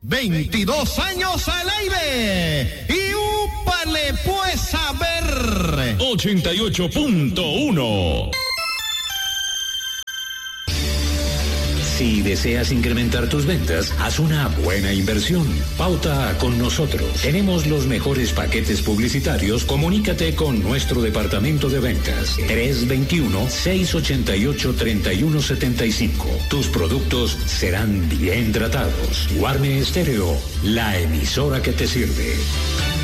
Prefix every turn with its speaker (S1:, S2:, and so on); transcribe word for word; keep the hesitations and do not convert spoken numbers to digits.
S1: veintidós años al aire y úpale pues a ver.
S2: ochenta y ocho punto uno. Si deseas incrementar tus ventas, haz una buena inversión. Pauta con nosotros. Tenemos los mejores paquetes publicitarios. Comunícate con nuestro departamento de ventas. tres dos uno, seis ocho ocho, tres uno siete cinco. Tus productos serán bien tratados. Guarne Estéreo, la emisora que te sirve.